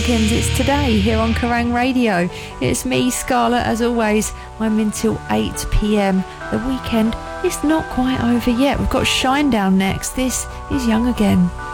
It's today here on Kerrang Radio. It's me, Scarlett, as always. I'm until 8 p.m. The weekend is not quite over yet. We've got Shinedown next. This is Young Again.